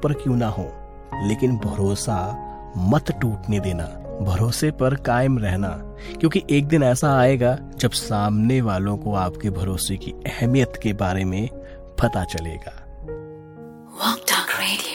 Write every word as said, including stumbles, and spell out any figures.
पर क्यों ना हो, लेकिन भरोसा मत टूटने देना, भरोसे पर कायम रहना, क्योंकि एक दिन ऐसा आएगा जब सामने वालों को आपके भरोसे की अहमियत के बारे में पता चलेगा। Walk Talk Radio।